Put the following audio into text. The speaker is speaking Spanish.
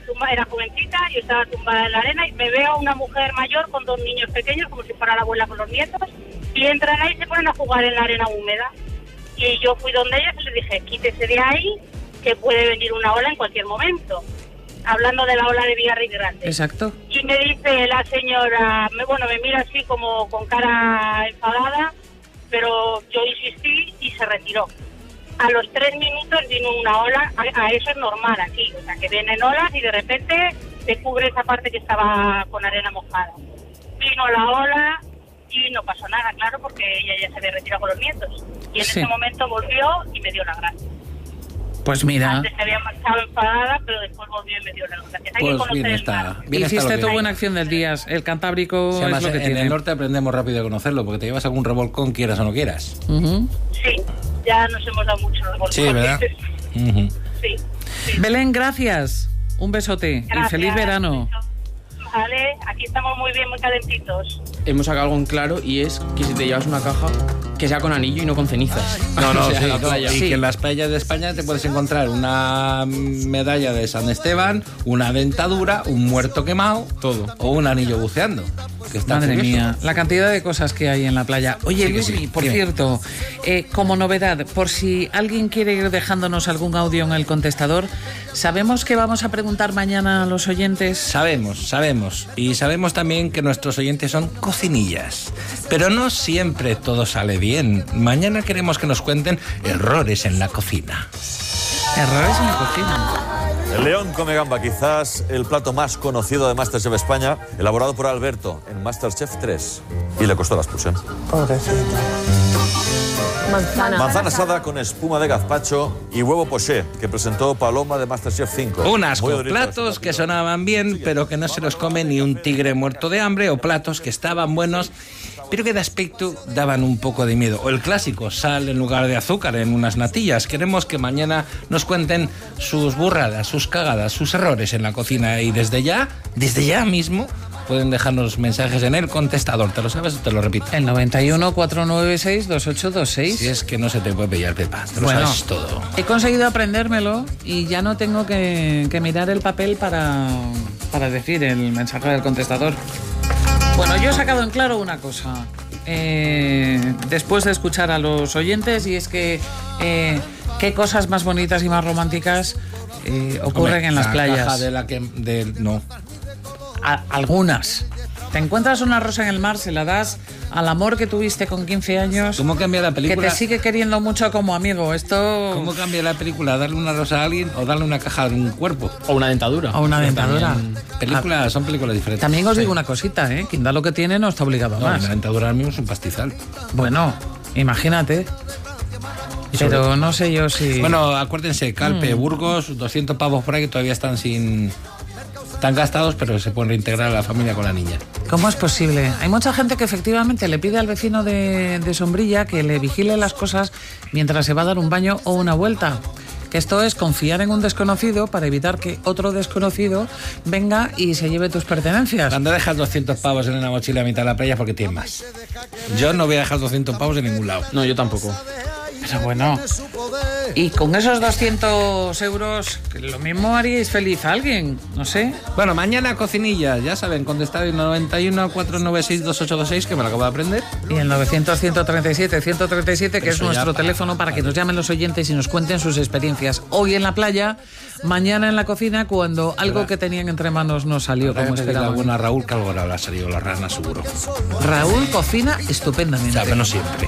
tumbada, era jovencita, yo estaba tumbada en la arena y me veo a una mujer mayor con 2 niños pequeños, como si fuera la abuela con los nietos, y entran ahí y se ponen a jugar en la arena húmeda. Y yo fui donde ellos y les dije, quítese de ahí, que puede venir una ola en cualquier momento. Hablando de la ola de Villarriz Grande. Exacto. Y me dice la señora, me mira así como con cara enfadada, pero yo insistí y se retiró. A los 3 minutos vino una ola, a eso es normal aquí, o sea, que vienen olas y de repente te cubre esa parte que estaba con arena mojada. Vino la ola y no pasó nada, claro, porque ella ya se había retirado con los nietos. Y en ese momento volvió y me dio la gracia. Pues mira. Antes se había marchado enfadada, pero después volvió y me dio las gracias. Hay que conocer el mar. Hiciste tu buena acción del día. El Cantábrico además, es lo que en tiene. el norte aprendemos rápido a conocerlo, porque te llevas algún revolcón, quieras o no quieras. Sí, ya nos hemos dado mucho revolcón. Sí, ¿verdad? Sí. Belén, gracias. Un besote. Gracias. Y feliz verano. Vale, aquí estamos muy bien, muy calentitos. Hemos sacado algo en claro y es que si te llevas una caja, que sea con anillo y no con cenizas. No, O sea, sí, la playa. y que en las playas de España te puedes encontrar una medalla de San Esteban, una dentadura, un muerto quemado, todo, o un anillo buceando. Que está Madre curioso. mía, la cantidad de cosas que hay en la playa. Oye, Sí, Luismi, por dime. cierto, como novedad, por si alguien quiere ir dejándonos algún audio en el contestador, ¿sabemos que vamos a preguntar mañana a los oyentes? Sabemos. Y sabemos también que nuestros oyentes son cocinillas. Pero no siempre todo sale bien. Mañana queremos que nos cuenten errores en la cocina. Errores en la cocina. El león come gamba, quizás el plato más conocido de MasterChef España, elaborado por Alberto en MasterChef 3. Y le costó la expulsión. Manzana asada con espuma de gazpacho y huevo poché, que presentó Paloma de MasterChef 5. Un asco. Muy bonito. Platos que sonaban bien, pero que no se los come ni un tigre muerto de hambre, o platos que estaban buenos, pero que de aspecto daban un poco de miedo. O el clásico, sal en lugar de azúcar en unas natillas. Queremos que mañana nos cuenten sus burradas, sus cagadas, sus errores en la cocina. Y desde ya mismo, pueden dejarnos mensajes en el contestador. ¿Te lo sabes o te lo repito? El 91 496 2826. Si es que no se te puede pillar, Pepa. Te lo sabes todo. He conseguido aprendérmelo y ya no tengo que mirar el papel para decir el mensaje del contestador. Bueno, yo he sacado en claro una cosa. Después de escuchar a los oyentes, y es que qué cosas más bonitas y más románticas ocurren en las playas. Caja no. Algunas. Te encuentras una rosa en el mar, se la das al amor que tuviste con 15 años. ¿Cómo cambia la película? Que te sigue queriendo mucho como amigo. Esto... ¿Cómo cambia la película? ¿Darle una rosa a alguien o darle una caja de un cuerpo? O una dentadura. O una dentadura. Son películas diferentes. También os digo una cosita, quien da lo que tiene no está obligado a más. La dentadura al mismo es un pastizal. Bueno, imagínate. Pero no sé yo si... Bueno, acuérdense, Calpe, Burgos, 200 pavos por ahí que todavía están gastados, pero se pueden reintegrar a la familia con la niña. ¿Cómo es posible? Hay mucha gente que efectivamente le pide al vecino de sombrilla que le vigile las cosas mientras se va a dar un baño o una vuelta. Que esto es confiar en un desconocido para evitar que otro desconocido venga y se lleve tus pertenencias. Cuando dejas 200 pavos en una mochila a mitad de la playa, porque tienes más. Yo no voy a dejar 200 pavos en ningún lado. No, yo tampoco. Pero bueno, y con esos 200 euros, lo mismo haríais feliz a alguien, no sé. Bueno, mañana cocinillas, ya saben, contestar el 91 496 2826, que me lo acabo de aprender. Y el 900 137 137, que es nuestro teléfono para que nos llamen los oyentes y nos cuenten sus experiencias. Hoy en la playa, mañana en la cocina, cuando algo que tenían entre manos no salió como esperaban. Bueno, a Raúl, que algo le habrá salido la rana, seguro. Raúl cocina estupendamente. Pero no siempre.